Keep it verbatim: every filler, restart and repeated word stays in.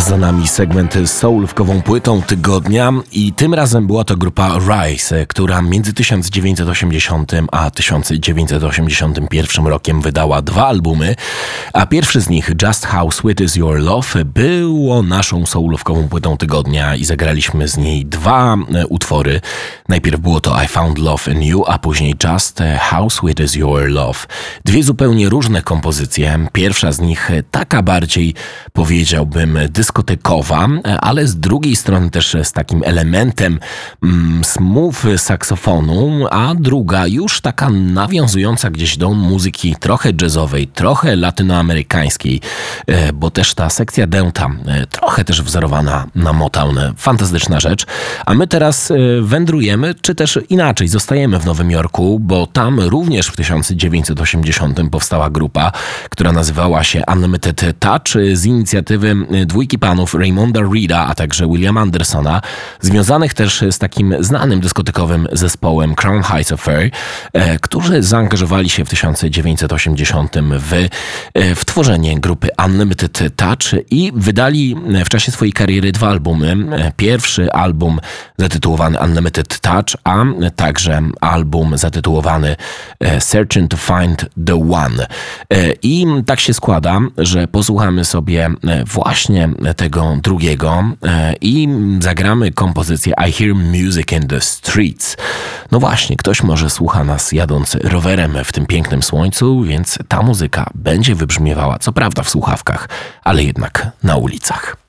Za nami segment z soulówkową płytą tygodnia i tym razem była to grupa Rise, która między tysiąc dziewięćset osiemdziesiątym a tysiąc dziewięćset osiemdziesiątym pierwszym rokiem wydała dwa albumy, a pierwszy z nich, Just How Sweet Is Your Love, było naszą soulówkową płytą tygodnia i zagraliśmy z niej dwa utwory. Najpierw było to I Found Love in You, a później Just How Sweet Is Your Love. Dwie zupełnie różne kompozycje. Pierwsza z nich taka bardziej, powiedziałbym, dyskotekowa, ale z drugiej strony też z takim elementem mm, smooth saksofonu, a druga już taka nawiązująca gdzieś do muzyki trochę jazzowej, trochę latynoamerykańskiej, bo też ta sekcja dęta trochę też wzorowana na Motown. Fantastyczna rzecz. A my teraz wędrujemy, czy też inaczej, zostajemy w Nowym Jorku, bo tam również w tysiąc dziewięćset osiemdziesiątym powstała grupa, która nazywała się Unlimited Touch z inicjatywy dwójki panów Raymonda Reeda, a także Williama Andersona, związanych też z takim znanym dyskotekowym zespołem Crown Heights Affair, e, którzy zaangażowali się w tysiąc dziewięćset osiemdziesiątym w, e, w tworzenie grupy Unlimited Touch i wydali w czasie swojej kariery dwa albumy. Pierwszy album zatytułowany Unlimited Touch, a także album zatytułowany Searching to Find the One. E, I tak się składa, że posłuchamy sobie właśnie tego drugiego i zagramy kompozycję I Hear Music in the Streets. No właśnie, ktoś może słucha nas jadąc rowerem w tym pięknym słońcu, więc ta muzyka będzie wybrzmiewała, co prawda w słuchawkach, ale jednak na ulicach.